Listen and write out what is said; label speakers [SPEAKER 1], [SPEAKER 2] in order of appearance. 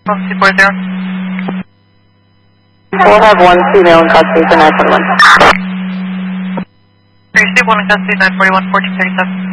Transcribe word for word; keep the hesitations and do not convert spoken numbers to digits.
[SPEAKER 1] two four zero.
[SPEAKER 2] We'll have one female in custody for nine forty-one.
[SPEAKER 1] Three, one in custody, nine forty-one, fourteen thirty-seven.